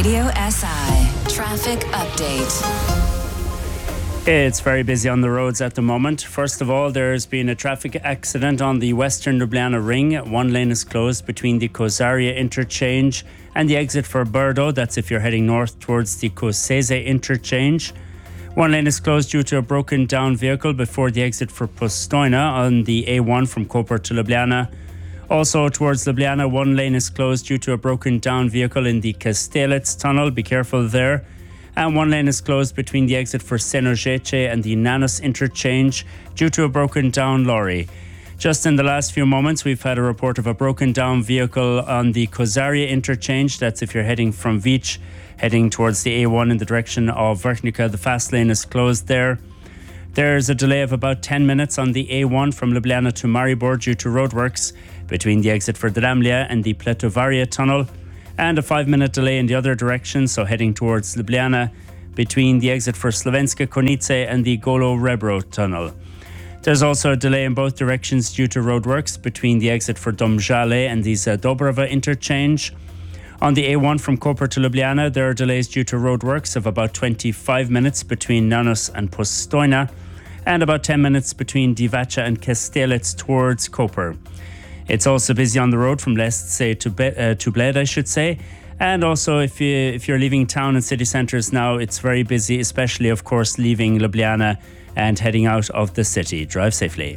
Radio SI Traffic Update. It's very busy on the roads at the moment. First of all, there's been a traffic accident on the Western Ljubljana Ring. One lane is closed between the Kozarje interchange and the exit for Brdo. That's if you're heading north towards the Koseze interchange. One lane is closed due to a broken down vehicle before the exit for Postojna on the A1 from Koper to Ljubljana. Also towards Ljubljana, one lane is closed due to a broken down vehicle in the Kastelec tunnel. Be careful there. And one lane is closed between the exit for Senožeče and the Nanos interchange due to a broken down lorry. Just in the last few moments, we've had a report of a broken down vehicle on the Kozarje interchange. That's if you're heading from Vič, heading towards the A1 in the direction of Vrhnica. The fast lane is closed there. There's a delay of about 10 minutes on the A1 from Ljubljana to Maribor due to roadworks between the exit for Dramlje and the Pletovarje tunnel. And a 5-minute delay in the other direction, so heading towards Ljubljana, between the exit for Slovenske Konjice and the Golo Rebro tunnel. There's also a delay in both directions due to roadworks between the exit for Domžale and the Dobrava interchange. On the A1 from Koper to Ljubljana, there are delays due to roadworks of about 25 minutes between Nanos and Postojna, and about 10 minutes between Divača and Kastelec towards Koper. It's also busy on the road from Lesce to Bled, I should say. And also, if you're leaving town and city centres now, it's very busy, especially, of course, leaving Ljubljana and heading out of the city. Drive safely.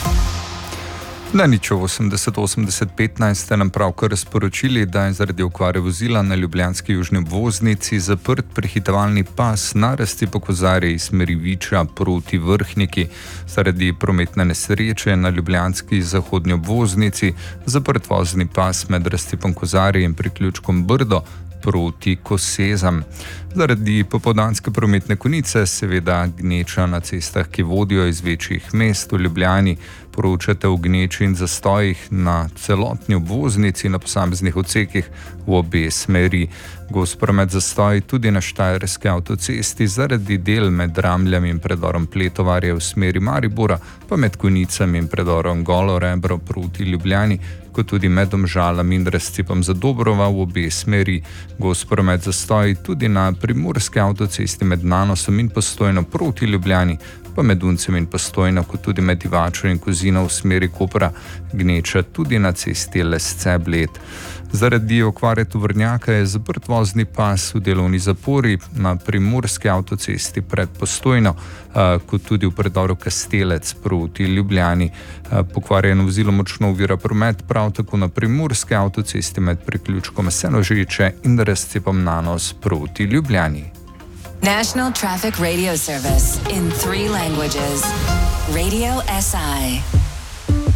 Na ničo 80-80-15 ste nam pravkar sporočili, da je zaradi okvare vozila na ljubljanski južni obvoznici zaprt prehitevalni pas na rasti po Kozarji iz smeri Viča proti Vrhniki. Zaradi prometne nesreče na ljubljanski zahodnji obvoznici zaprt vozni pas med rasti po Kozarji in priključkom Brdo proti Kosezam. Zaradi popoldanske prometne konice seveda gneča na cestah, ki vodijo iz večjih mest v Ljubljani, poročate o gneči in zastojih na celotni obvoznici na posameznih odsekih v obe smeri. Gost promet zastoj tudi na Štajerski avtocesti zaradi del med Dramljem in predorom Pletovarje v smeri Maribora, pa med Konjicami in predorom Golo Rebro proti Ljubljani, kot tudi med Domžalami in razcepom za Dobrova v obe smeri. Gost promet zastoj tudi na Primorski avtocesti med Nanosom in Postojno proti Ljubljani, pa med Uncem in Postojno, kot tudi med Divačo in Kozino v smeri Kopra, gneča tudi na cesti Lesce-Bled. Zaradi okvare tovornjaka je zaprt vozni pas v delovni zapori na Primorski avtocesti pred Postojno, kot tudi v predoru Kastelec proti Ljubljani. Pokvarjeno vozilo močno ovira promet prav tako na Primorski avtocesti med priključkom Senožeče in razcepom Nanos proti Ljubljani. National Traffic Radio Service in 3 languages. Radio SI.